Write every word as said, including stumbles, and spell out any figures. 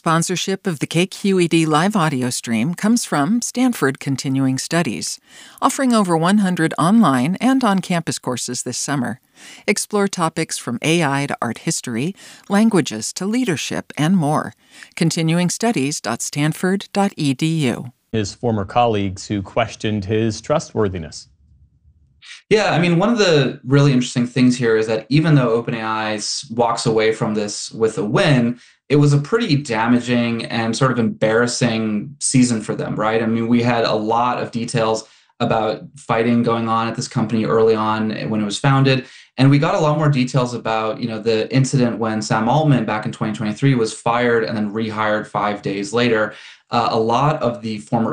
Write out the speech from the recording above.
Sponsorship of the K Q E D live audio stream comes from Stanford Continuing Studies, offering over one hundred online and on-campus courses this summer. Explore topics from A I to art history, languages to leadership, and more. continuing studies dot stanford dot e d u. His former colleagues who questioned his trustworthiness. Yeah, I mean, one of the really interesting things here is that even though OpenAI walks away from this with a win, it was a pretty damaging and sort of embarrassing season for them, right? I mean, we had a lot of details about fighting going on at this company early on when it was founded. And we got a lot more details about, you know, the incident when Sam Altman back in twenty twenty-three was fired and then rehired five days later. Uh, a lot of the former